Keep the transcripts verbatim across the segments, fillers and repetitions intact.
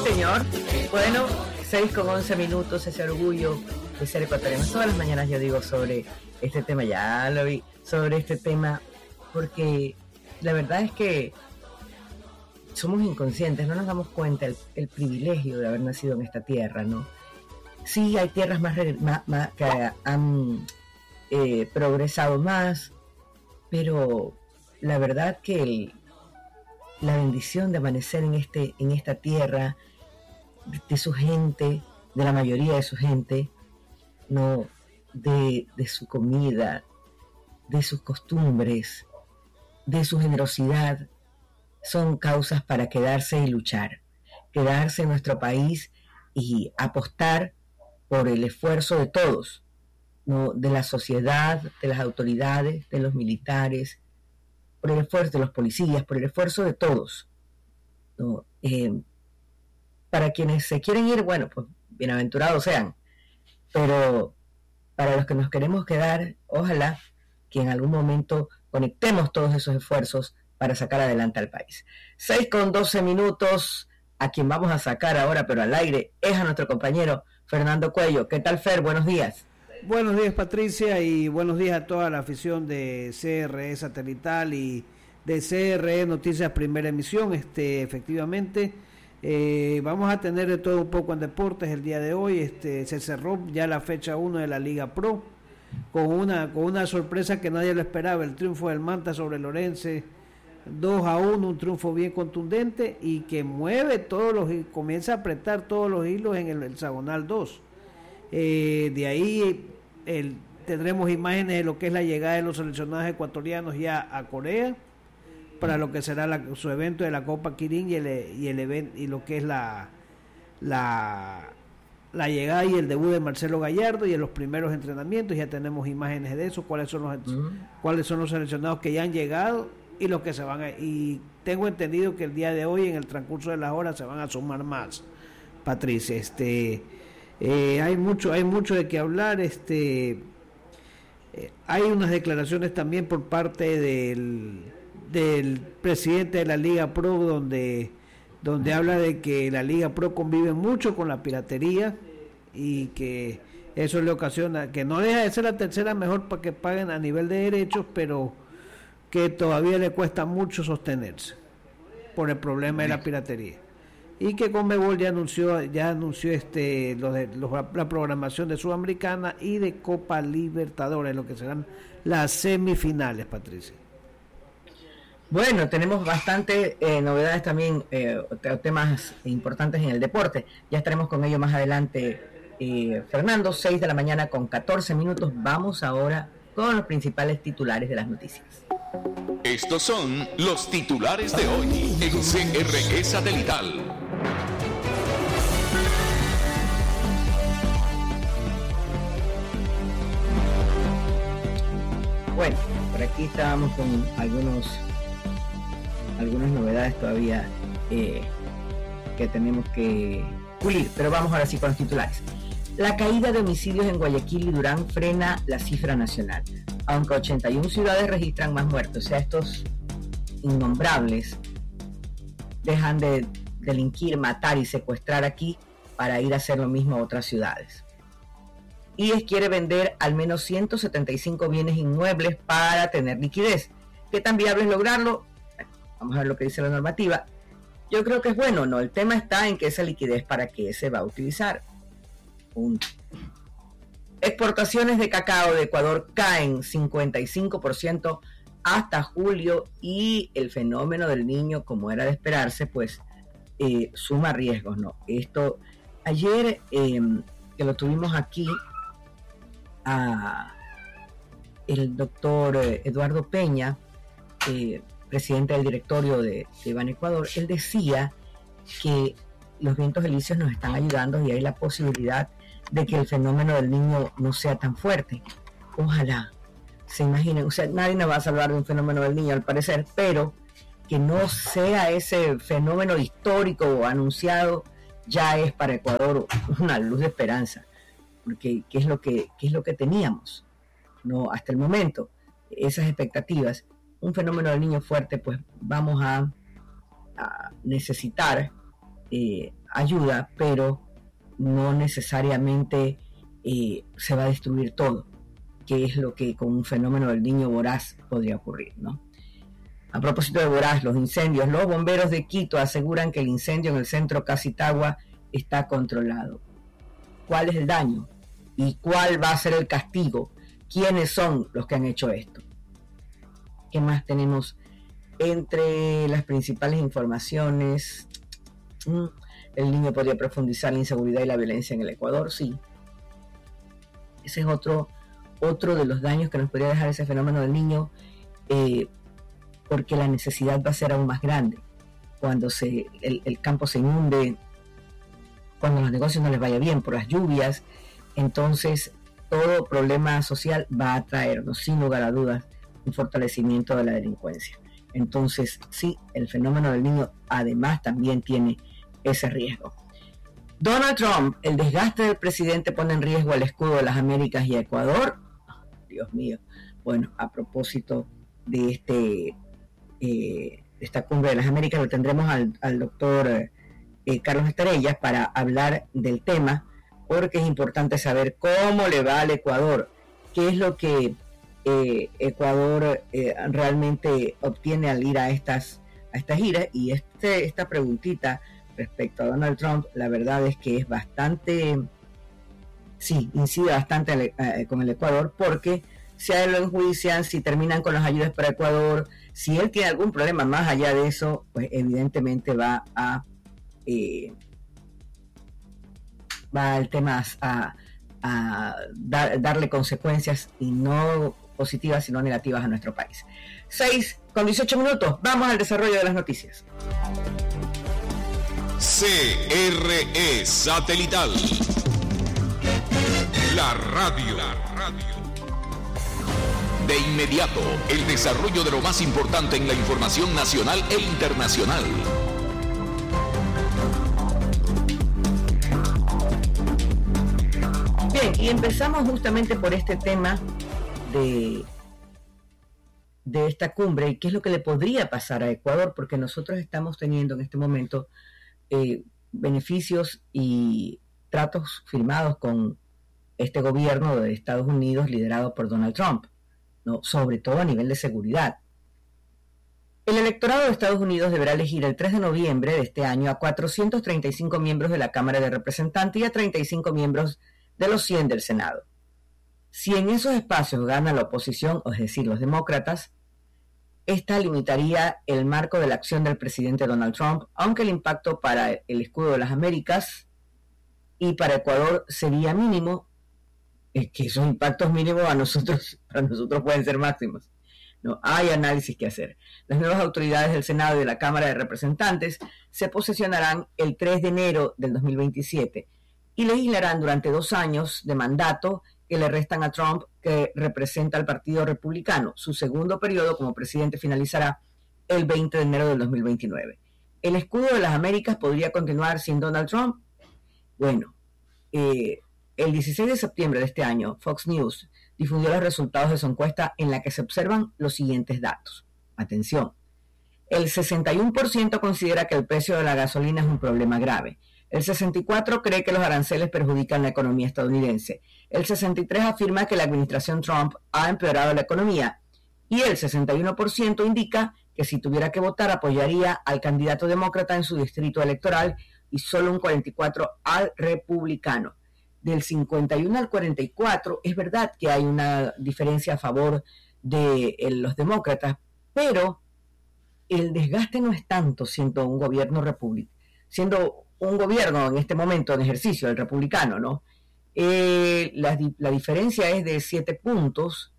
señor. Bueno, seis con once minutos, ese orgullo de ser ecuatoriano. Todas las mañanas yo digo sobre este tema, ya lo vi, sobre este tema, porque la verdad es que somos inconscientes, no nos damos cuenta el, el privilegio de haber nacido en esta tierra, ¿no? Sí, hay tierras más, más, más que han eh, progresado más, pero la verdad que el, la bendición de amanecer en este en esta tierra, de, de su gente, de la mayoría de su gente, no, de, de su comida, de sus costumbres, de su generosidad, son causas para quedarse y luchar, quedarse en nuestro país y apostar por el esfuerzo de todos, ¿no? De la sociedad, de las autoridades, de los militares, por el esfuerzo de los policías, por el esfuerzo de todos, ¿no? Eh, para quienes se quieren ir, bueno, pues bienaventurados sean, pero para los que nos queremos quedar, ojalá que en algún momento conectemos todos esos esfuerzos para sacar adelante al país. seis con doce minutos, a quien vamos a sacar ahora, pero al aire, es a nuestro compañero Fernando Cuello. ¿Qué tal, Fer? Buenos días. Buenos días, Patricia, y buenos días a toda la afición de C R E Satelital y de C R E Noticias Primera Emisión. Este, efectivamente, eh, vamos a tener de todo un poco en deportes el día de hoy. Este, se cerró ya la fecha uno de la Liga Pro con una con una sorpresa que nadie lo esperaba, el triunfo del Manta sobre Lorense, dos a uno, un triunfo bien contundente y que mueve todos los, comienza a apretar todos los hilos en el hexagonal dos. Eh, de ahí el, tendremos imágenes de lo que es la llegada de los seleccionados ecuatorianos ya a Corea para lo que será la, su evento de la Copa Kirin y el, y el event, y lo que es la la la llegada y el debut de Marcelo Gallardo y en los primeros entrenamientos. Ya tenemos imágenes de eso, cuáles son los uh-huh. cuáles son los seleccionados que ya han llegado y los que se van a, y tengo entendido que el día de hoy en el transcurso de las horas se van a sumar más, Patricia. Este eh, hay mucho hay mucho de qué hablar. Este eh, hay unas declaraciones también por parte del del presidente de la Liga Pro donde donde habla de que la Liga Pro convive mucho con la piratería y que eso le ocasiona que no deja de ser la tercera mejor para que paguen a nivel de derechos, pero que todavía le cuesta mucho sostenerse por el problema de la piratería, y que Conmebol ya anunció ya anunció este los de, los, la programación de Sudamericana y de Copa Libertadores, lo que serán las semifinales, Patricia. Bueno, tenemos bastantes eh, novedades también, eh, temas importantes en el deporte. Ya estaremos con ello más adelante, eh, Fernando. Seis de la mañana con catorce minutos. Vamos ahora con los principales titulares de las noticias. Estos son los titulares de hoy en C R E Satelital. Bueno, por aquí estábamos con algunos algunas novedades todavía eh, que tenemos que pulir, pero vamos ahora sí con los titulares. La caída de homicidios en Guayaquil y Durán frena la cifra nacional, aunque ochenta y una ciudades registran más muertos. O sea, estos innombrables dejan de delinquir, matar y secuestrar aquí para ir a hacer lo mismo a otras ciudades. I E S quiere vender al menos ciento setenta y cinco bienes inmuebles para tener liquidez. ¿Qué tan viable es lograrlo? Vamos a ver lo que dice la normativa. Yo creo que es bueno, ¿no? El tema está en que esa liquidez, ¿para qué se va a utilizar? Punto. Exportaciones de cacao de Ecuador caen cincuenta y cinco por ciento hasta julio, y el fenómeno del niño, como era de esperarse, pues eh, suma riesgos, ¿no? Esto, ayer eh, que lo tuvimos aquí, a el doctor Eduardo Peña, eh, presidente del directorio de, de Ban Ecuador, él decía que los vientos alisios nos están ayudando y hay la posibilidad de que el fenómeno del niño no sea tan fuerte. Ojalá, se imaginen, o sea, nadie nos va a salvar de un fenómeno del niño al parecer, pero que no sea ese fenómeno histórico o anunciado, ya es para Ecuador una luz de esperanza, porque ¿qué es lo que, qué es lo que teníamos? No, hasta el momento, esas expectativas. Un fenómeno del niño fuerte, pues vamos a, a necesitar eh, ayuda, pero no necesariamente eh, se va a destruir todo, que es lo que con un fenómeno del Niño voraz podría ocurrir, ¿no? A propósito de voraz, los incendios, los bomberos de Quito aseguran que el incendio en el centro Casitagua está controlado. ¿Cuál es el daño? ¿Y cuál va a ser el castigo? ¿Quiénes son los que han hecho esto? ¿Qué más tenemos? Entre las principales informaciones, el niño podría profundizar la inseguridad y la violencia en el Ecuador, sí. Ese es otro, otro de los daños que nos podría dejar ese fenómeno del niño, eh, porque la necesidad va a ser aún más grande. Cuando se, el, el campo se inunde, cuando los negocios no les vaya bien por las lluvias, entonces todo problema social va a traernos, sin lugar a dudas, un fortalecimiento de la delincuencia. Entonces, sí, el fenómeno del niño además también tiene ese riesgo. Donald Trump, el desgaste del presidente pone en riesgo al escudo de las Américas y a Ecuador. Oh, Dios mío. Bueno, a propósito de este eh, esta cumbre de las Américas, lo tendremos al, al doctor eh, Carlos Estrellas para hablar del tema, porque es importante saber cómo le va al Ecuador, qué es lo que eh, Ecuador eh, realmente obtiene al ir a estas a estas giras. Y este esta preguntita respecto a Donald Trump, la verdad es que es bastante, sí, incide bastante eh, con el Ecuador, porque si a él lo enjuician, si terminan con las ayudas para Ecuador, si él tiene algún problema más allá de eso, pues evidentemente va a eh, va el tema a, a dar, darle consecuencias, y no positivas sino negativas a nuestro país. seis con dieciocho minutos, vamos al desarrollo de las noticias. C R E Satelital, la radio. La radio. De inmediato, el desarrollo de lo más importante en la información nacional e internacional. Bien, y empezamos justamente por este tema de, de esta cumbre y qué es lo que le podría pasar a Ecuador, porque nosotros estamos teniendo en este momento eh, beneficios y tratos firmados con este gobierno de Estados Unidos liderado por Donald Trump, ¿no? Sobre todo a nivel de seguridad. El electorado de Estados Unidos deberá elegir el tres de noviembre de este año a cuatrocientos treinta y cinco miembros de la Cámara de Representantes y a treinta y cinco miembros de los cien del Senado. Si en esos espacios gana la oposición, es decir, los demócratas, esta limitaría el marco de la acción del presidente Donald Trump, aunque el impacto para el escudo de las Américas y para Ecuador sería mínimo. Es que esos impactos mínimos a nosotros, para nosotros pueden ser máximos. No hay análisis que hacer. Las nuevas autoridades del Senado y de la Cámara de Representantes se posesionarán el tres de enero del dos mil veintisiete y legislarán durante dos años de mandato que le restan a Trump, que representa al Partido Republicano. Su segundo periodo como presidente finalizará el veinte de enero del dos mil veintinueve. ¿El escudo de las Américas podría continuar sin Donald Trump? Bueno, eh, el dieciséis de septiembre de este año, Fox News difundió los resultados de su encuesta en la que se observan los siguientes datos. Atención, el sesenta y uno por ciento considera que el precio de la gasolina es un problema grave. El sesenta y cuatro por ciento cree que los aranceles perjudican la economía estadounidense. El sesenta y tres por ciento afirma que la administración Trump ha empeorado la economía. Y el sesenta y uno por ciento indica que si tuviera que votar apoyaría al candidato demócrata en su distrito electoral, y solo un cuarenta y cuatro por ciento al republicano. Del cincuenta y uno al cuarenta y cuatro, es verdad que hay una diferencia a favor de eh, los demócratas, pero el desgaste no es tanto siendo un gobierno republicano, siendo un gobierno en este momento en ejercicio, el republicano, ¿no? Eh, la, la diferencia es de siete puntos,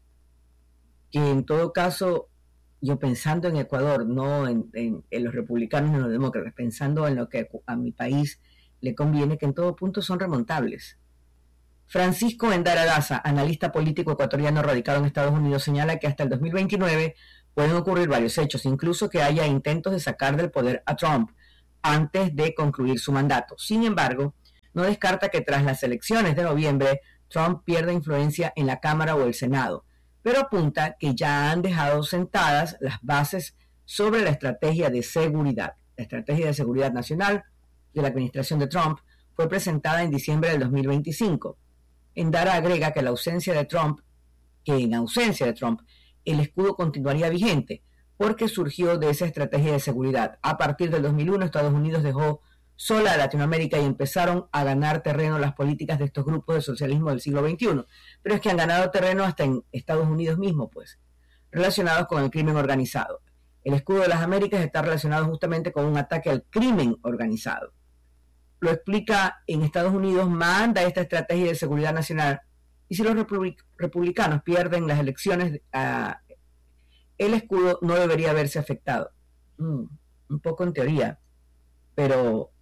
que en todo caso, yo pensando en Ecuador, no en, en, en los republicanos ni en los demócratas, pensando en lo que a mi país le conviene, que en todo punto son remontables. Francisco Endara Daza, analista político ecuatoriano radicado en Estados Unidos, señala que hasta el dos mil veintinueve pueden ocurrir varios hechos, incluso que haya intentos de sacar del poder a Trump antes de concluir su mandato. Sin embargo, no descarta que tras las elecciones de noviembre, Trump pierda influencia en la Cámara o el Senado, pero apunta que ya han dejado sentadas las bases sobre la estrategia de seguridad, la estrategia de seguridad nacional de la administración de Trump fue presentada en diciembre del dos mil veinticinco. Endara agrega que la ausencia de Trump, que en ausencia de Trump, el escudo continuaría vigente, porque surgió de esa estrategia de seguridad. A partir del dos mil uno, Estados Unidos dejó sola a Latinoamérica y empezaron a ganar terreno las políticas de estos grupos de socialismo del siglo veintiuno. Pero es que han ganado terreno hasta en Estados Unidos mismo, pues, relacionados con el crimen organizado. El escudo de las Américas está relacionado justamente con un ataque al crimen organizado. Lo explica: en Estados Unidos manda esta estrategia de seguridad nacional, y si los republic- republicanos pierden las elecciones, uh, el escudo no debería verse afectado. Mm, un poco en teoría, pero,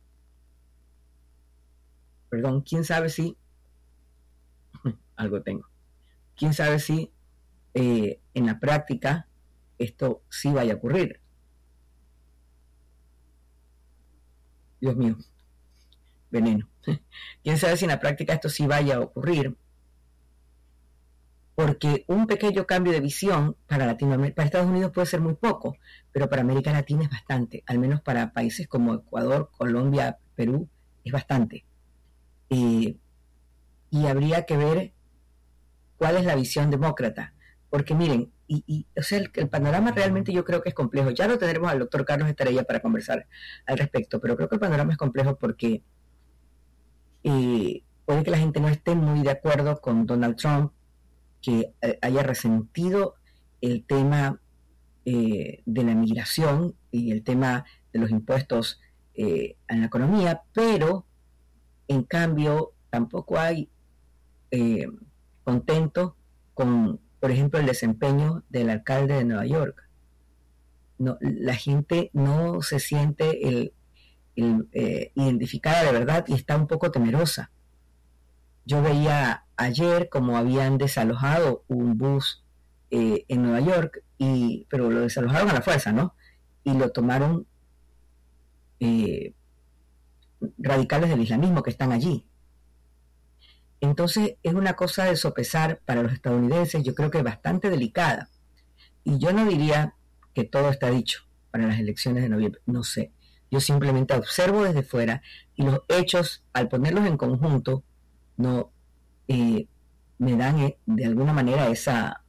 perdón, quién sabe si, algo tengo, quién sabe si eh, en la práctica esto sí vaya a ocurrir. Dios mío, veneno. Quién sabe si en la práctica esto sí vaya a ocurrir, porque un pequeño cambio de visión para Latinoamérica, para Estados Unidos puede ser muy poco, pero para América Latina es bastante, al menos para países como Ecuador, Colombia, Perú, es bastante. Eh, y habría que ver cuál es la visión demócrata, porque miren, y, y o sea, el, el panorama realmente yo creo que es complejo. Ya lo tendremos al doctor Carlos Estrella para conversar al respecto, pero creo que el panorama es complejo porque eh, puede que la gente no esté muy de acuerdo con Donald Trump, que haya resentido el tema eh, de la migración y el tema de los impuestos eh, en la economía, pero en cambio tampoco hay eh, contento con, por ejemplo, el desempeño del alcalde de Nueva York. No, la gente no se siente el, el, eh, identificada de verdad y está un poco temerosa. Yo veía ayer como habían desalojado un bus eh, en Nueva York, y, pero lo desalojaron a la fuerza, ¿no? Y lo tomaron eh, radicales del islamismo que están allí. Entonces es una cosa de sopesar para los estadounidenses, yo creo que bastante delicada. Y yo no diría que todo está dicho para las elecciones de noviembre, no sé. Yo simplemente observo desde fuera y los hechos, al ponerlos en conjunto, no eh, me dan eh, de alguna manera esa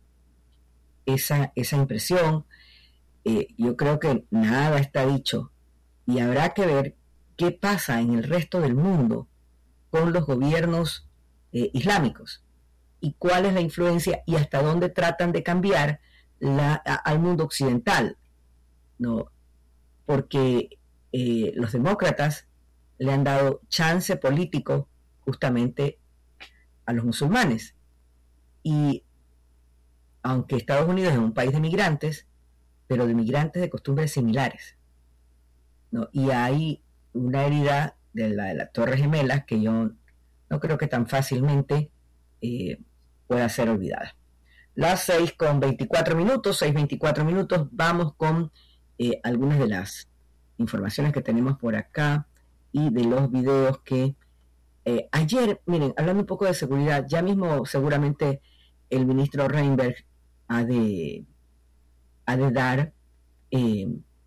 esa, esa impresión. Eh, yo creo que nada está dicho y habrá que ver qué pasa en el resto del mundo con los gobiernos eh, islámicos y cuál es la influencia y hasta dónde tratan de cambiar la, a, al mundo occidental, no, porque eh, los demócratas le han dado chance político justamente a los musulmanes, y aunque Estados Unidos es un país de migrantes, pero de migrantes de costumbres similares, ¿no? Y hay una herida de la de las Torres Gemelas que yo no creo que tan fácilmente eh, pueda ser olvidada. Las seis con veinticuatro minutos, seis veinticuatro minutos, vamos con eh, algunas de las informaciones que tenemos por acá y de los videos que Eh, ayer, miren, hablando un poco de seguridad, ya mismo seguramente el ministro Reinberg ha de, ha de dar eh,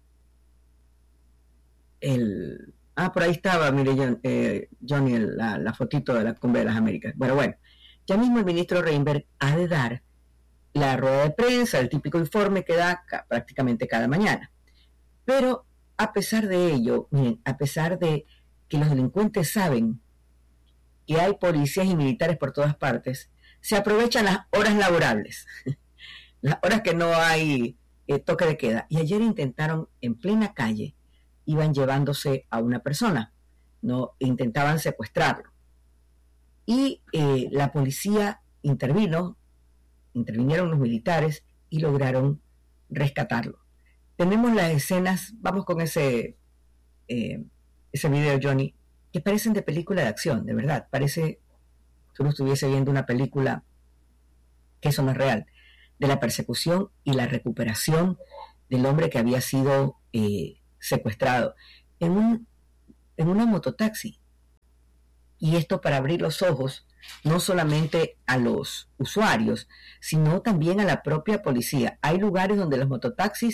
el... Ah, por ahí estaba, mire, John, eh, Johnny, la, la fotito de la Cumbre de las Américas. Bueno, bueno, ya mismo el ministro Reinberg ha de dar la rueda de prensa, el típico informe que da ca- prácticamente cada mañana. Pero a pesar de ello, miren, a pesar de que los delincuentes saben que hay policías y militares por todas partes, se aprovechan las horas laborables, las horas que no hay eh, toque de queda. Y ayer intentaron, en plena calle, iban llevándose a una persona, no intentaban secuestrarlo. Y eh, la policía intervino, intervinieron los militares y lograron rescatarlo. Tenemos las escenas, vamos con ese, eh, ese video, Johnny, que parecen de película de acción, de verdad. Parece que uno estuviese viendo una película, que eso no es real, de la persecución y la recuperación del hombre que había sido eh, secuestrado en, un, en una mototaxi. Y esto para abrir los ojos no solamente a los usuarios, sino también a la propia policía. Hay lugares donde los mototaxis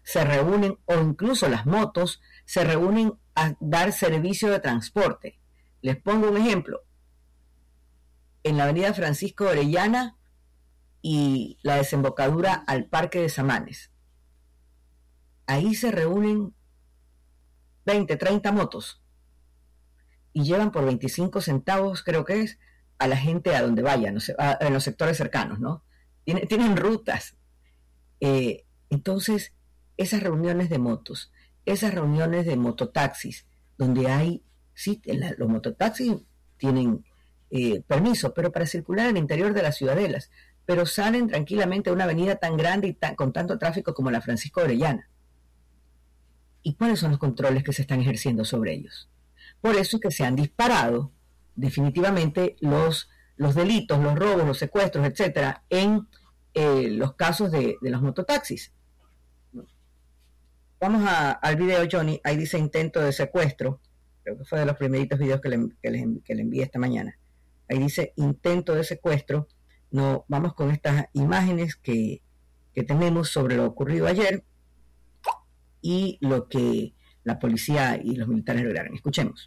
se reúnen, o incluso las motos, se reúnen a dar servicio de transporte. Les pongo un ejemplo. En la avenida Francisco Orellana y la desembocadura al Parque de Samanes. Ahí se reúnen veinte, treinta motos y llevan por veinticinco centavos, creo que es, a la gente a donde vayan, no sé, a, en los sectores cercanos, ¿no? Tienen, tienen rutas. Eh, entonces, esas reuniones de motos, esas reuniones de mototaxis, donde hay, sí, la, los mototaxis tienen eh, permiso, pero para circular en el interior de las ciudadelas, pero salen tranquilamente a una avenida tan grande y tan, con tanto tráfico como la Francisco Orellana. ¿Y cuáles son los controles que se están ejerciendo sobre ellos? Por eso es que se han disparado definitivamente los, los delitos, los robos, los secuestros, etcétera, en eh, los casos de, de los mototaxis. Vamos a, al video, Johnny. Ahí dice intento de secuestro. Creo que fue de los primeritos videos que le, que le, que le envié esta mañana. Ahí dice intento de secuestro. No, vamos con estas imágenes que, que tenemos sobre lo ocurrido ayer y lo que la policía y los militares lograron. Escuchemos.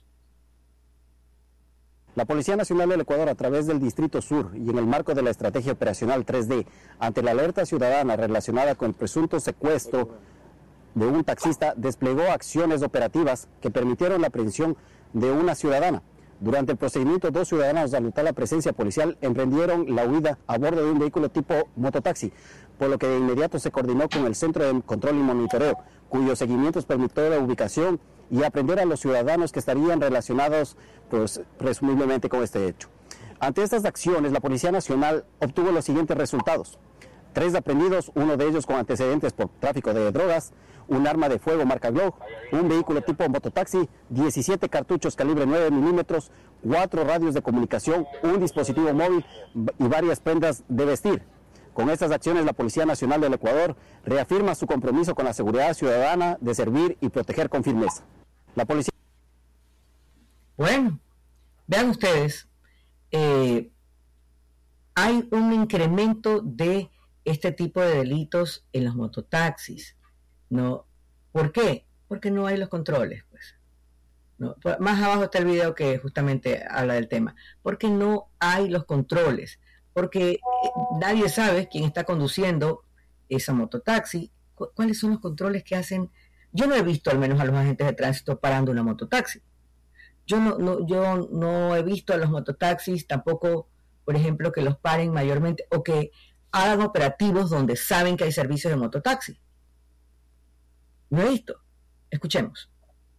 La Policía Nacional del Ecuador, a través del Distrito Sur y en el marco de la Estrategia Operacional tres D, ante la alerta ciudadana relacionada con el presunto secuestro de un taxista, desplegó acciones operativas que permitieron la aprehensión de una ciudadana. Durante el procedimiento, dos ciudadanos, al notar la presencia policial, emprendieron la huida a bordo de un vehículo tipo mototaxi, por lo que de inmediato se coordinó con el Centro de Control y Monitoreo, cuyos seguimientos permitió la ubicación y aprender a los ciudadanos que estarían relacionados, pues, presumiblemente con este hecho. Ante estas acciones, la Policía Nacional obtuvo los siguientes resultados: tres aprendidos, uno de ellos con antecedentes por tráfico de drogas, un arma de fuego marca Glock, un vehículo tipo mototaxi, diecisiete cartuchos calibre nueve milímetros, cuatro radios de comunicación, un dispositivo móvil y varias prendas de vestir. Con estas acciones, la Policía Nacional del Ecuador reafirma su compromiso con la seguridad ciudadana de servir y proteger con firmeza. La policía... Bueno, vean ustedes, eh, hay un incremento de este tipo de delitos en los mototaxis, ¿no? ¿Por qué? Porque no hay los controles, pues. ¿No? Más abajo está el video que justamente habla del tema. Porque no hay los controles, porque nadie sabe quién está conduciendo esa mototaxi, cu- cuáles son los controles que hacen. Yo no he visto al menos a los agentes de tránsito parando una mototaxi. Yo no, no, yo no he visto a los mototaxis tampoco, por ejemplo, que los paren mayormente o que hagan operativos donde saben que hay servicios de mototaxi. No he visto. Escuchemos.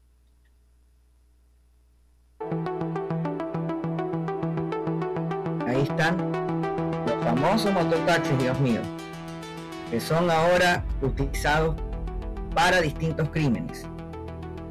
Ahí están los famosos mototaxis, Dios mío, que son ahora utilizados para distintos crímenes.